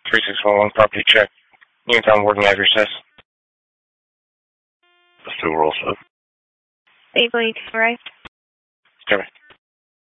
3611, property check. Uniontown working address. Let's do a roll, sir. Safely arrived. Copy.